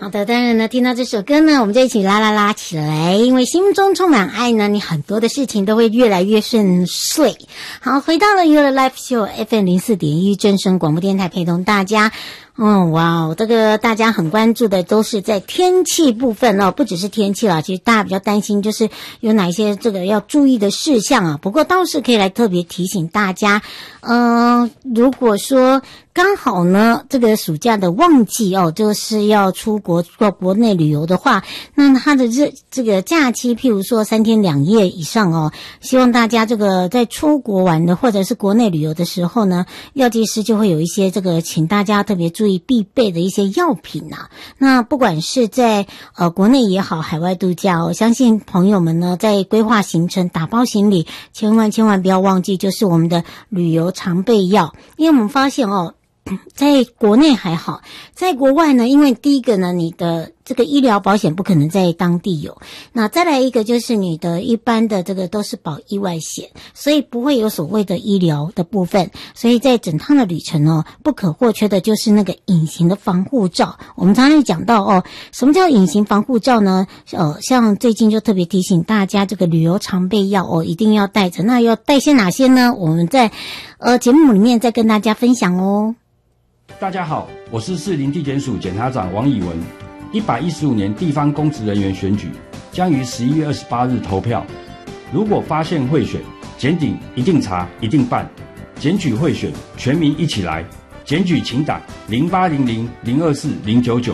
好的，当然呢，听到这首歌呢，我们就一起啦啦啦起来，因为心中充满爱呢，你很多的事情都会越来越顺遂。好，回到了 Your Life Show FM04.1正声广播电台，陪同大家。哇，这个大家很关注的都是在天气部分哦，不只是天气啦，其实大家比较担心就是有哪一些这个要注意的事项啊。不过倒是可以来特别提醒大家，如果说刚好呢这个暑假的旺季哦，就是要出国到国内旅游的话，那它的这个假期，譬如说3天2夜以上哦，希望大家这个在出国玩的或者是国内旅游的时候呢，药剂师就会有一些这个请大家特别注意必备的一些药品啊。那不管是在国内也好，海外度假哦，相信朋友们呢在规划行程打包行李，千万不要忘记就是我们的旅游常备药。因为我们发现哦，在国内还好，在国外呢，因为第一个呢，你的这个医疗保险不可能在当地有，那再来一个就是你的一般的这个都是保意外险，所以不会有所谓的医疗的部分，所以在整趟的旅程哦，不可或缺的就是那个隐形的防护罩。我们常常讲到哦，什么叫隐形防护罩呢？像最近就特别提醒大家，这个旅游常备药哦，一定要带着。那要带些哪些呢？我们在节目里面再跟大家分享哦。 大家好，我是士林地检署检察长王以文。115年地方公职人员选举将于11月28日投票。如果发现贿选，检警一定查，一定办。检举贿选，全民一起来。检举请打0800-024-099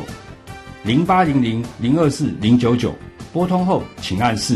0800-024-099，拨通后请按4。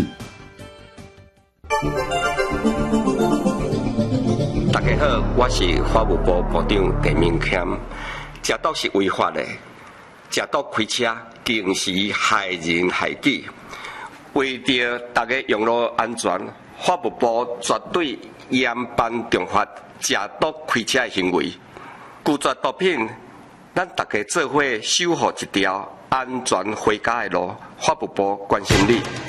大家好，我是法务部部长陈明谦。食毒是违法的，食毒开车定时害人害己。为着大家用路安全，法务部绝对严办重罚食毒开车的行为。拒绝毒品，咱大家做伙守护一条安全回家的路。法务部关心你。